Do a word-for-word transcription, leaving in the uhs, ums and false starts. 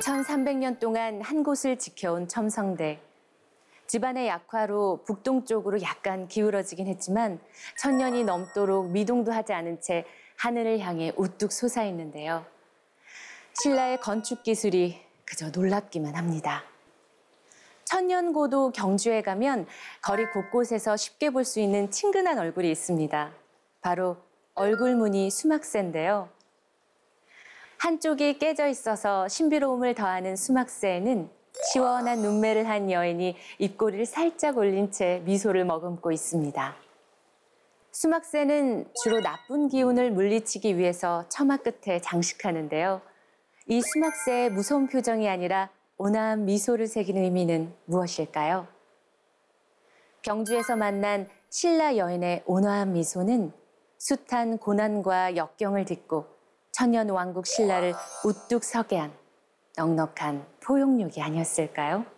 천삼백 년 동안 한 곳을 지켜온 첨성대. 집안의 약화로 북동쪽으로 약간 기울어지긴 했지만 천년이 넘도록 미동도 하지 않은 채 하늘을 향해 우뚝 솟아있는데요. 신라의 건축 기술이 그저 놀랍기만 합니다. 천년고도 경주에 가면 거리 곳곳에서 쉽게 볼 수 있는 친근한 얼굴이 있습니다. 바로 얼굴무늬 수막새인데요. 한쪽이 깨져 있어서 신비로움을 더하는 수막새에는 시원한 눈매를 한 여인이 입꼬리를 살짝 올린 채 미소를 머금고 있습니다. 수막새는 주로 나쁜 기운을 물리치기 위해서 처마 끝에 장식하는데요. 이 수막새의 무서운 표정이 아니라 온화한 미소를 새긴 의미는 무엇일까요? 경주에서 만난 신라 여인의 온화한 미소는 숱한 고난과 역경을 딛고 천년 왕국 신라를 우뚝 서게 한 넉넉한 포용력이 아니었을까요?